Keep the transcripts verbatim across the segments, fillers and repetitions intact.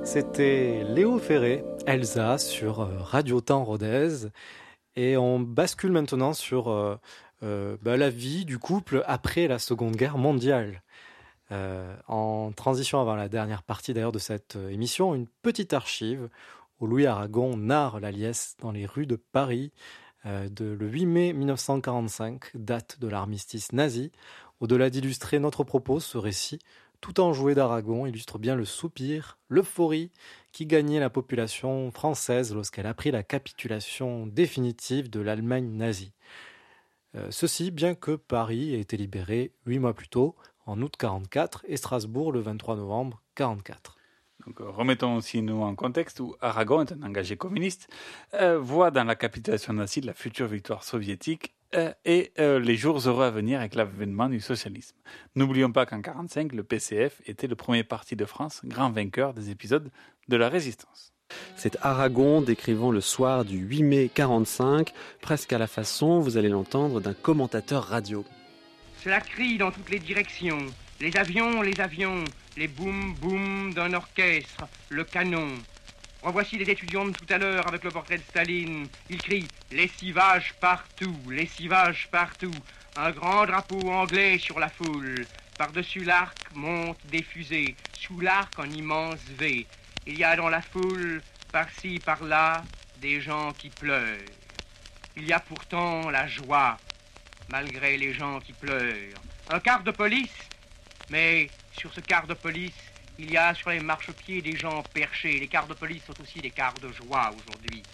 C'était Léo Ferré, Elsa, sur euh, Radio Temps Rodez. Et on bascule maintenant sur euh, euh, bah, la vie du couple après la Seconde Guerre mondiale. Euh, en transition avant la dernière partie d'ailleurs de cette euh, émission, une petite archive où Louis Aragon narre la liesse dans les rues de Paris euh, de le huit mai mille neuf cent quarante-cinq, date de l'armistice nazi. Au-delà d'illustrer notre propos, ce récit tout enjoué d'Aragon illustre bien le soupir, l'euphorie qui gagnait la population française lorsqu'elle apprit la capitulation définitive de l'Allemagne nazie. Euh, ceci bien que Paris ait été libéré huit mois plus tôt, en août quarante-quatre, et Strasbourg le vingt-trois novembre quarante-quatre. Donc, remettons aussi nous en contexte où Aragon est un engagé communiste, euh, voit dans la capitulation nazie la future victoire soviétique euh, et euh, les jours heureux à venir avec l'avènement du socialisme. N'oublions pas qu'en quarante-cinq, le P C F était le premier parti de France, grand vainqueur des épisodes de la résistance. C'est Aragon décrivant le soir du huit mai quarante-cinq, presque à la façon, vous allez l'entendre, d'un commentateur radio. Cela crie dans toutes les directions. Les avions, les avions, les boum-boum d'un orchestre, le canon. Revoici les étudiants de tout à l'heure avec le portrait de Staline. Ils crient « Lessivage partout, lessivage partout ». Un grand drapeau anglais sur la foule. Par-dessus l'arc montent des fusées. Sous l'arc, un immense V. Il y a dans la foule, par-ci, par-là, des gens qui pleurent. Il y a pourtant la joie, malgré les gens qui pleurent. Un quart de police, mais sur ce quart de police, il y a sur les marchepieds des gens perchés. Les quarts de police sont aussi des quarts de joie aujourd'hui.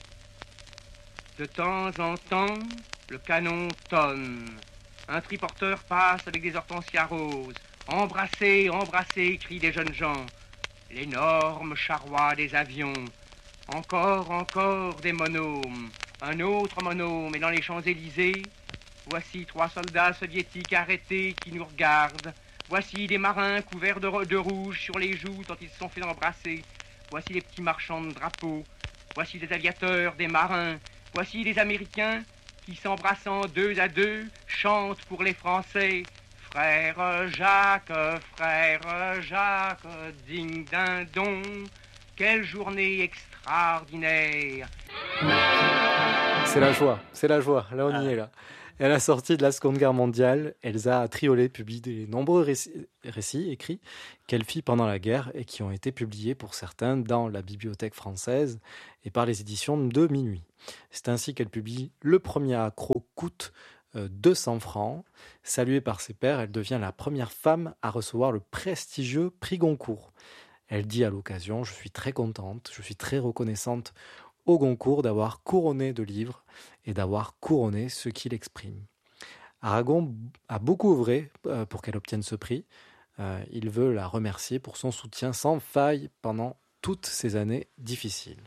De temps en temps, le canon tonne. Un triporteur passe avec des hortensias roses. Embrassez, embrassez, crient des jeunes gens. L'énorme charroi des avions. Encore, encore des monômes. Un autre monôme est dans les Champs-Élysées. Voici trois soldats soviétiques arrêtés qui nous regardent. Voici des marins couverts de, de rouge sur les joues dont ils se sont fait embrasser. Voici les petits marchands de drapeaux. Voici des aviateurs, des marins. Voici des Américains qui, s'embrassant deux à deux, chantent pour les Français. Frère Jacques, frère Jacques, ding din don, quelle journée extraordinaire. C'est la joie, c'est la joie, là on y est là. Et à la sortie de la Seconde Guerre mondiale, Elsa Triolet publie des nombreux récits, récits écrits qu'elle fit pendant la guerre et qui ont été publiés pour certains dans la Bibliothèque française et par les éditions de Minuit. C'est ainsi qu'elle publie Le premier accro coûte euh, deux cents francs. Saluée par ses pairs, elle devient la première femme à recevoir le prestigieux prix Goncourt. Elle dit à l'occasion « Je suis très contente, je suis très reconnaissante au Goncourt d'avoir couronné de livres et d'avoir couronné ce qu'il exprime. » Aragon a beaucoup œuvré pour qu'elle obtienne ce prix. Il veut la remercier pour son soutien sans faille pendant toutes ces années difficiles.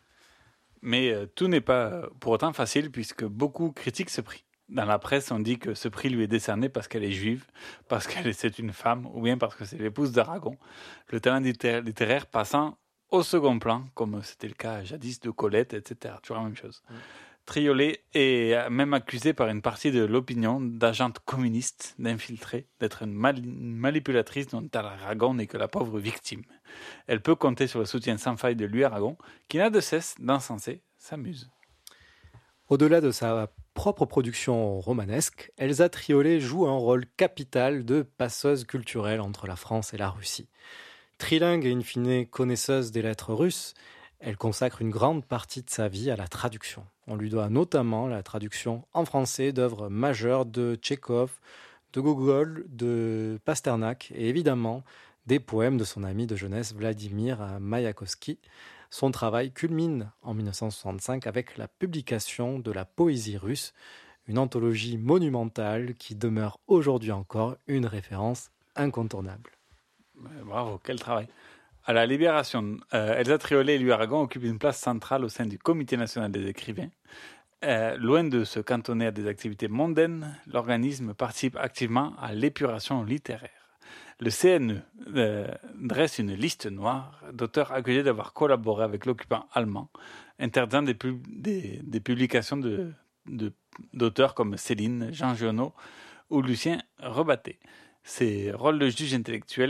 Mais euh, tout n'est pas pour autant facile puisque beaucoup critiquent ce prix. Dans la presse, on dit que ce prix lui est décerné parce qu'elle est juive, parce qu'elle c'est une femme, ou bien parce que c'est l'épouse d'Aragon. Le talent littéraire passant au second plan, comme c'était le cas jadis de Colette, et cetera. Toujours la même chose. Mmh. Triolet est même accusée par une partie de l'opinion d'agente communiste, d'infiltrée, d'être une, mal- une manipulatrice dont Aragon n'est que la pauvre victime. Elle peut compter sur le soutien sans faille de Louis Aragon, qui n'a de cesse d'encenser sa muse. Au-delà de sa propre production romanesque, Elsa Triolet joue un rôle capital de passeuse culturelle entre la France et la Russie. Trilingue et in fine connaisseuse des lettres russes, elle consacre une grande partie de sa vie à la traduction. On lui doit notamment la traduction en français d'œuvres majeures de Tchekhov, de Gogol, de Pasternak et évidemment des poèmes de son ami de jeunesse Vladimir Maïakovski. Son travail culmine en dix-neuf cent soixante-cinq avec la publication de la poésie russe, une anthologie monumentale qui demeure aujourd'hui encore une référence incontournable. Bravo, quel travail. À la Libération, euh, Elsa Triolet et Louis Aragon occupent une place centrale au sein du Comité national des écrivains. Euh, loin de se cantonner à des activités mondaines, l'organisme participe activement à l'épuration littéraire. Le C N E euh, dresse une liste noire d'auteurs accusés d'avoir collaboré avec l'occupant allemand, interdisant des, pub- des, des publications de, de, d'auteurs comme Céline, Jean Giono ou Lucien Rebatté. Ces rôles de juge intellectuel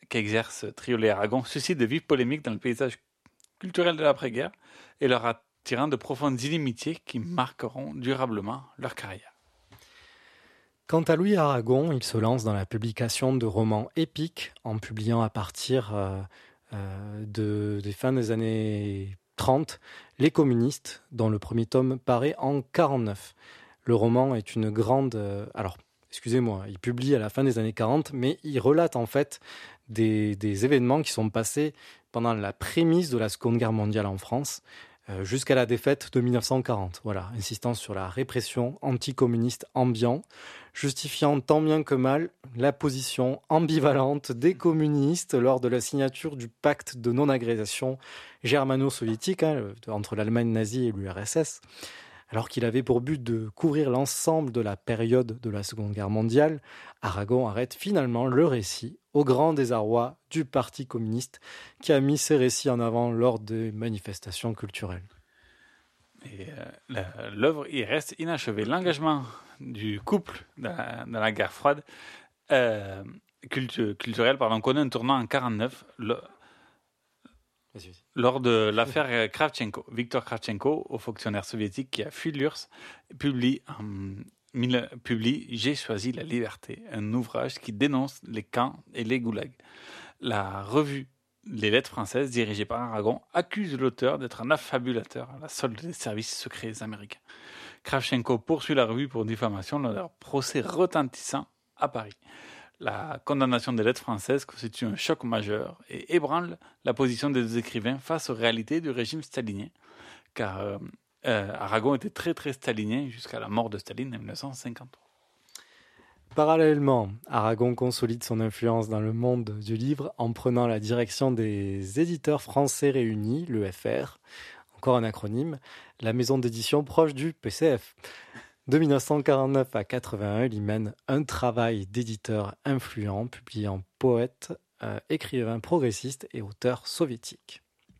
qu'exerce Triolet-Aragon suscite de vives polémiques dans le paysage culturel de l'après-guerre et leur attirant de profondes inimitiés qui marqueront durablement leur carrière. Quant à Louis Aragon, il se lance dans la publication de romans épiques en publiant à partir euh, euh, de, des fins des années trente Les communistes, dont le premier tome paraît en quarante-neuf. Le roman est une grande... Euh, alors, excusez-moi, il publie à la fin des années quarante, mais il relate en fait des, des événements qui sont passés pendant la prémisse de la Seconde Guerre mondiale en France, euh, jusqu'à la défaite de dix-neuf cent quarante. Voilà, insistant sur la répression anticommuniste ambiant, justifiant tant bien que mal la position ambivalente des communistes lors de la signature du pacte de non-agrégation germano-soviétique hein, entre l'Allemagne nazie et l'U R S S. Alors qu'il avait pour but de couvrir l'ensemble de la période de la Seconde Guerre mondiale, Aragon arrête finalement le récit au grand désarroi du Parti communiste qui a mis ses récits en avant lors des manifestations culturelles. Et euh, l'œuvre y reste inachevée. L'engagement du couple dans la, dans la guerre froide euh, cultu- culturelle pardon, connaît un tournant en quarante-neuf le, vas-y, vas-y. Lors de l'affaire Kravchenko. Viktor Kravchenko, haut fonctionnaire soviétique qui a fui l'U R S S, publie, en, publie « J'ai choisi la liberté », un ouvrage qui dénonce les camps et les goulags. La revue Les Lettres françaises, dirigée par Aragon, accuse l'auteur d'être un affabulateur à la solde des services secrets américains. Kravchenko poursuit la revue pour diffamation lors d'un procès retentissant à Paris. La condamnation des Lettres françaises constitue un choc majeur et ébranle la position des deux écrivains face aux réalités du régime stalinien, car euh, euh, Aragon était très très stalinien jusqu'à la mort de Staline en dix-neuf cent cinquante-trois. Parallèlement, Aragon consolide son influence dans le monde du livre en prenant la direction des éditeurs français réunis, l'E F R, encore un acronyme, la maison d'édition proche du P C F. De dix-neuf cent quarante-neuf à quatre-vingt-un, il y mène un travail d'éditeur influent, publiant poète, euh, écrivain progressiste et auteur soviétique.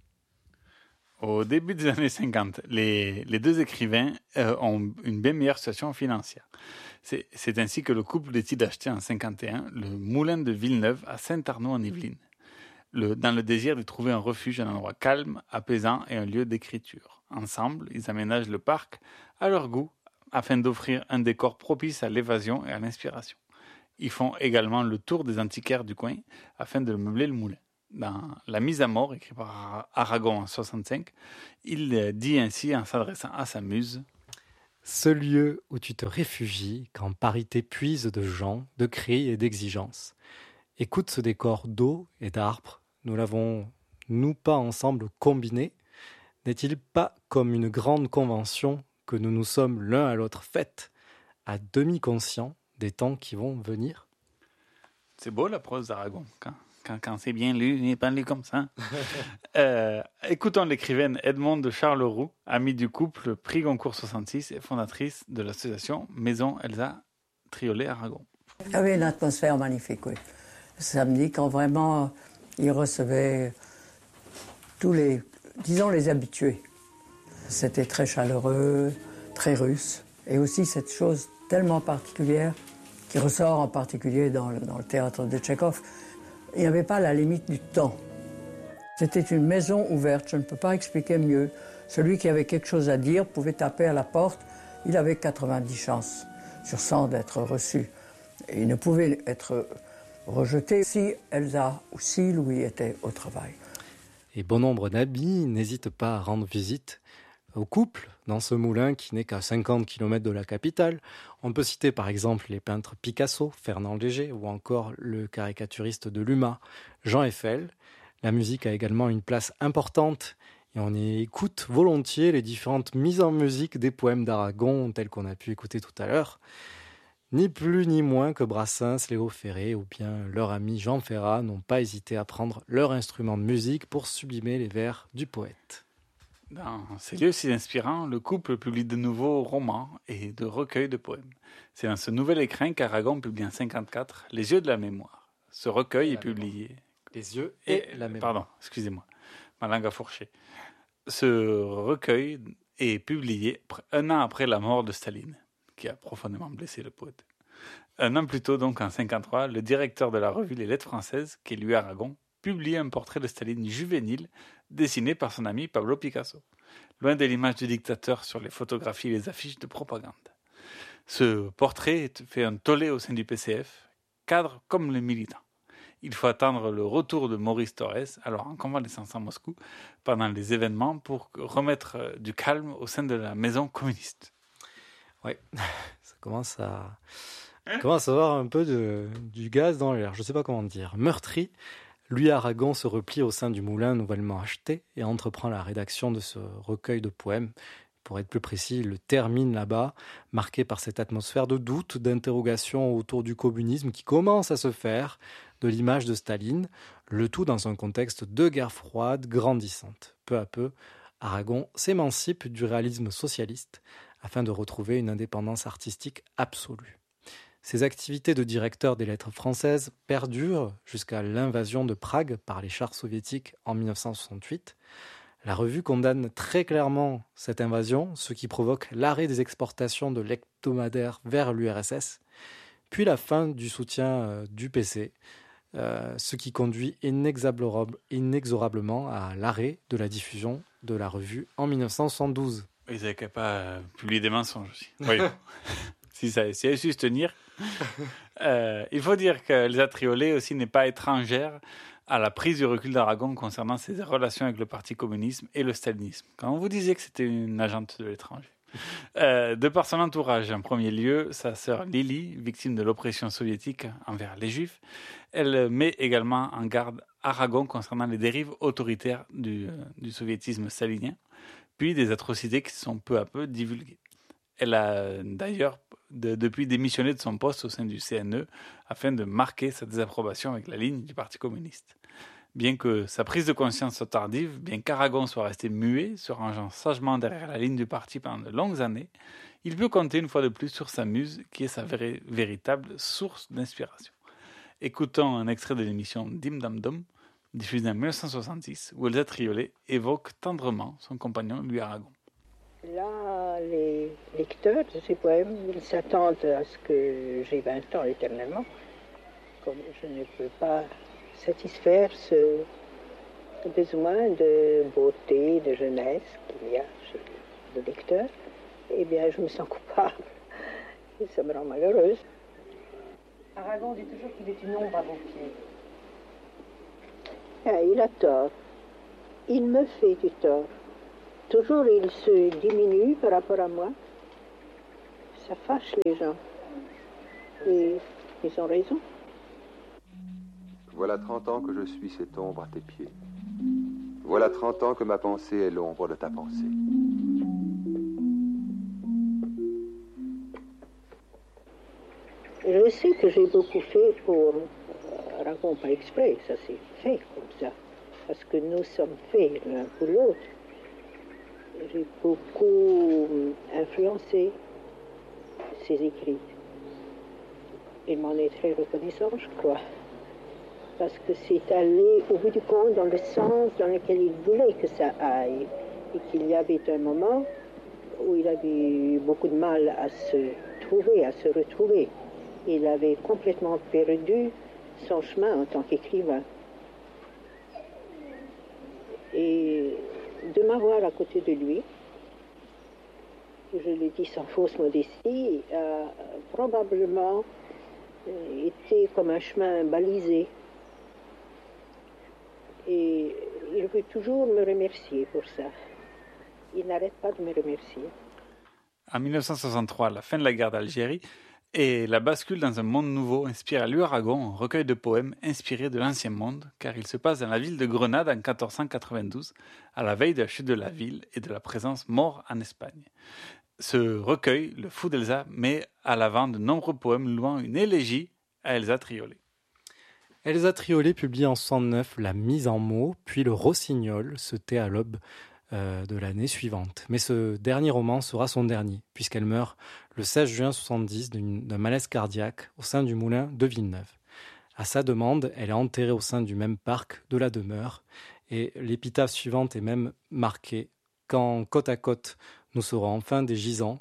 Au début des années cinquante, les, les deux écrivains euh, ont une bien meilleure situation financière. C'est, c'est ainsi que le couple décide d'acheter en cinquante et un le moulin de Villeneuve à Saint-Arnaud en Yvelines, le, dans le désir de trouver un refuge, un endroit calme, apaisant et un lieu d'écriture. Ensemble, ils aménagent le parc à leur goût afin d'offrir un décor propice à l'évasion et à l'inspiration. Ils font également le tour des antiquaires du coin afin de meubler le moulin. Dans La mise à mort, écrit par Aragon en soixante-cinq, il dit ainsi en s'adressant à sa muse: « Ce lieu où tu te réfugies quand Paris t'épuise de gens, de cris et d'exigences. Écoute ce décor d'eau et d'arbres, nous l'avons, nous pas ensemble combiné. N'est-il pas comme une grande convention que nous nous sommes l'un à l'autre faite, à demi conscients des temps qui vont venir ?» C'est beau la prose d'Aragon, quand, quand, quand c'est bien lu, il n'est pas lu comme ça. euh, écoutons l'écrivaine Edmonde de Charleroux, amie du couple, prix Goncourt soixante-six et fondatrice de l'association Maison Elsa Triolet-Aragon. Il y avait une atmosphère magnifique, oui. Samedi, quand vraiment il recevait tous les, disons les habitués. C'était très chaleureux, très russe, et aussi cette chose tellement particulière qui ressort en particulier dans le, dans le théâtre de Tchekhov. Il n'y avait pas la limite du temps. C'était une maison ouverte, je ne peux pas expliquer mieux. Celui qui avait quelque chose à dire pouvait taper à la porte, il avait quatre-vingt-dix chances sur cent d'être reçu. Et il ne pouvait être rejeté si Elsa ou si Louis étaient au travail. Et bon nombre d'habits n'hésitent pas à rendre visite au couple dans ce moulin qui n'est qu'à cinquante kilomètres de la capitale. On peut citer par exemple les peintres Picasso, Fernand Léger ou encore le caricaturiste de l'U M A, Jean Eiffel. La musique a également une place importante et on y écoute volontiers les différentes mises en musique des poèmes d'Aragon tels qu'on a pu écouter tout à l'heure. Ni plus ni moins que Brassens, Léo Ferré ou bien leur ami Jean Ferrat n'ont pas hésité à prendre leur instrument de musique pour sublimer les vers du poète. Dans ces lieux si inspirants, le couple publie de nouveaux romans et de recueils de poèmes. C'est dans ce nouvel écrin qu'Aragon publie en cinquante-quatre Les yeux de la mémoire. Ce recueil est publié... Les yeux et, et la mémoire. Pardon, excusez-moi, ma langue a fourché. Ce recueil est publié un an après la mort de Staline, qui a profondément blessé le poète. Un an plus tôt, donc en cinquante-trois, le directeur de la revue Les Lettres françaises, qui est Louis Aragon, publie un portrait de Staline juvénile dessiné par son ami Pablo Picasso, loin de l'image du dictateur sur les photographies et les affiches de propagande. Ce portrait fait un tollé au sein du P C F, cadre comme le militant. Il faut attendre le retour de Maurice Thorez, alors en convalescence à Moscou, pendant les événements pour remettre du calme au sein de la maison communiste. Oui, ça commence à... On commence à avoir un peu de, du gaz dans l'air, je ne sais pas comment dire. Meurtri, Louis Aragon se replie au sein du moulin nouvellement acheté et entreprend la rédaction de ce recueil de poèmes. Pour être plus précis, il le termine là-bas, marqué par cette atmosphère de doute, d'interrogation autour du communisme qui commence à se faire, de l'image de Staline, le tout dans un contexte de guerre froide grandissante. Peu à peu, Aragon s'émancipe du réalisme socialiste afin de retrouver une indépendance artistique absolue. Ses activités de directeur des lettres françaises perdurent jusqu'à l'invasion de Prague par les chars soviétiques en dix-neuf cent soixante-huit. La revue condamne très clairement cette invasion, ce qui provoque l'arrêt des exportations de l'hebdomadaire vers l'U R S S, puis la fin du soutien du P C, euh, ce qui conduit inexorable, inexorablement à l'arrêt de la diffusion de la revue en dix-neuf cent soixante-douze. Ils n'avaient qu'à pas euh, publier des mensonges aussi. Oui. Si ça si elle a su se tenir. Euh, il faut dire que Elsa Triolet aussi n'est pas étrangère à la prise du recul d'Aragon concernant ses relations avec le Parti communiste et le stalinisme. Quand on vous disait que c'était une agente de l'étranger. Euh, de par son entourage, en premier lieu, sa sœur Lily, victime de l'oppression soviétique envers les Juifs, elle met également en garde Aragon concernant les dérives autoritaires du, euh, du soviétisme stalinien, puis des atrocités qui sont peu à peu divulguées. Elle a d'ailleurs de, depuis démissionné de son poste au sein du C N E afin de marquer sa désapprobation avec la ligne du Parti communiste. Bien que sa prise de conscience soit tardive, bien qu'Aragon soit resté muet, se rangeant sagement derrière la ligne du parti pendant de longues années, il peut compter une fois de plus sur sa muse qui est sa vé- véritable source d'inspiration. Écoutons un extrait de l'émission Dim Dam Dom, diffusée en dix-neuf cent soixante-six, où Elsa Triolet évoque tendrement son compagnon Louis Aragon. Là, les lecteurs de ces poèmes, ils s'attendent à ce que j'ai vingt ans éternellement. Comme je ne peux pas satisfaire ce besoin de beauté, de jeunesse qu'il y a chez le lecteur, eh bien, je me sens coupable. Et ça me rend malheureuse. Aragon dit toujours qu'il est une ombre à vos pieds. Ah, il a tort. Il me fait du tort. Toujours il se diminue par rapport à moi. Ça fâche les gens. Et ils ont raison. Voilà trente ans que je suis cette ombre à tes pieds. Voilà trente ans que ma pensée est l'ombre de ta pensée. Je sais que j'ai beaucoup fait pour Aragon, pas exprès, ça s'est fait comme ça. Parce que nous sommes faits l'un pour l'autre. J'ai beaucoup influencé ses écrits. Il m'en est très reconnaissant, je crois. Parce que c'est allé, au bout du compte, dans le sens dans lequel il voulait que ça aille. Et qu'il y avait un moment où il avait eu beaucoup de mal à se trouver, à se retrouver. Il avait complètement perdu son chemin en tant qu'écrivain. Et de m'avoir à côté de lui, je le dis sans fausse modestie, a probablement été comme un chemin balisé. Et il veut toujours me remercier pour ça. Il n'arrête pas de me remercier. En dix-neuf cent soixante-trois, la fin de la guerre d'Algérie et la bascule dans un monde nouveau inspire à Louis Aragon un recueil de poèmes inspirés de l'ancien monde, car il se passe dans la ville de Grenade en quatorze cent quatre-vingt-douze, à la veille de la chute de la ville et de la présence mort en Espagne. Ce recueil, Le Fou d'Elsa, met à l'avant de nombreux poèmes louant une élégie à Elsa Triolet. Elsa Triolet publie en soixante-neuf La Mise en mots, puis Le Rossignol se tait à l'aube euh, de l'année suivante. Mais ce dernier roman sera son dernier, puisqu'elle meurt le seize juin soixante-dix d'un malaise cardiaque au sein du moulin de Villeneuve. À sa demande, elle est enterrée au sein du même parc de la demeure, et l'épitaphe suivante est même marquée « Quand côte à côte nous serons enfin des gisants,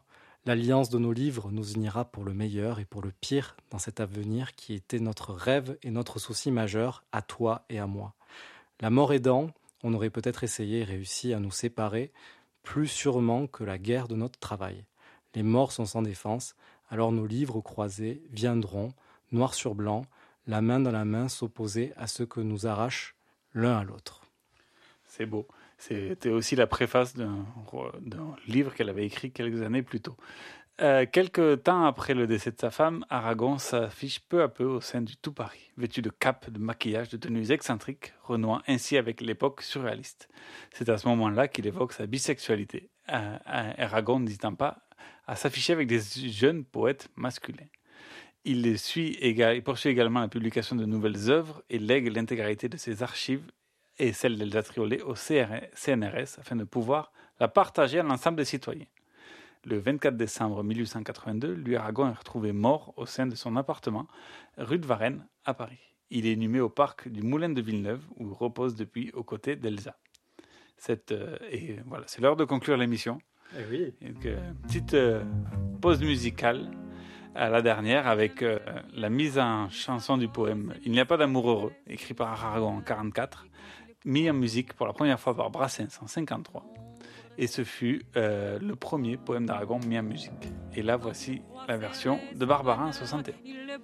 L'alliance de nos livres nous unira pour le meilleur et pour le pire dans cet avenir qui était notre rêve et notre souci majeur, à toi et à moi. La mort aidant, on aurait peut-être essayé et réussi à nous séparer, plus sûrement que la guerre de notre travail. Les morts sont sans défense, alors nos livres croisés viendront, noir sur blanc, la main dans la main s'opposer à ce que nous arrache l'un à l'autre. C'est beau. C'était aussi la préface d'un, d'un livre qu'elle avait écrit quelques années plus tôt. Euh, quelques temps après le décès de sa femme, Aragon s'affiche peu à peu au sein du tout Paris, vêtu de capes, de maquillage, de tenues excentriques, renouant ainsi avec l'époque surréaliste. C'est à ce moment-là qu'il évoque sa bisexualité, euh, Aragon n'hésitant pas à s'afficher avec des jeunes poètes masculins. Il, suit égal, il poursuit également la publication de nouvelles œuvres et lègue l'intégralité de ses archives et celle d'Elsa Triolet au C N R S afin de pouvoir la partager à l'ensemble des citoyens. Le vingt-quatre décembre mille huit cent quatre-vingt-deux, Louis Aragon est retrouvé mort au sein de son appartement, rue de Varennes, à Paris. Il est inhumé au parc du Moulin de Villeneuve, où il repose depuis aux côtés d'Elsa. Cette, euh, et voilà, c'est l'heure de conclure l'émission. Eh oui. Donc, euh, petite euh, pause musicale à la dernière avec euh, la mise en chanson du poème « Il n'y a pas d'amour heureux », écrit par Aragon en mille neuf cent quarante-quatre, mis en musique pour la première fois par Brassens en mille neuf cent cinquante-trois. Et ce fut euh, le premier poème d'Aragon mis en musique. Et là, voici la version de Barbara en soixante et un.